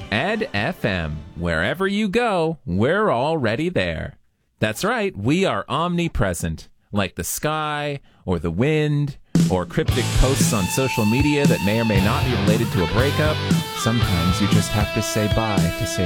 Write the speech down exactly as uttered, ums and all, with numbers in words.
Ed F M. Wherever you go, we're already there. That's right, we are omnipresent, like the sky, or the wind, or cryptic posts on social media that may or may not be related to a breakup. Sometimes you just have to say bye to say